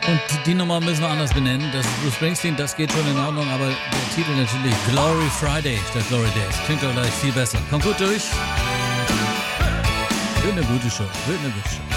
Und die Nummer müssen wir anders benennen. Das ist Bruce Springsteen, das geht schon in Ordnung, aber der Titel natürlich Glory Friday statt Glory Days. Klingt doch gleich viel besser. Kommt gut durch. Wird eine gute Show.